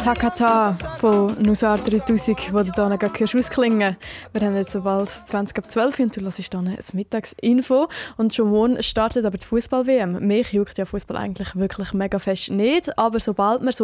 Takata von Nusar 3000, die du hier gerade ausklingen. Wir haben jetzt bald 20:12 und du hörst hier ein Mittagsinfo. Und schon morgen startet aber die Fußball-WM. Mich juckt ja Fußball eigentlich wirklich mega fest nicht, aber sobald man so